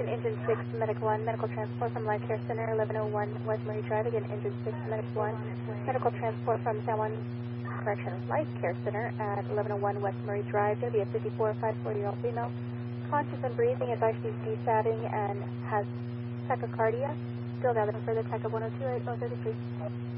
Again, Engine 6, Medic 1, medical transport from Life Care Center, 1101 West Murray Drive. Again, Engine 6, Medic 1, medical transport from San Juan, Life Care Center at 1101 West Murray Drive. Going to be a 54-year-old female, conscious and breathing, advice she's desatting and has tachycardia. Still gathering further tach of 102.033.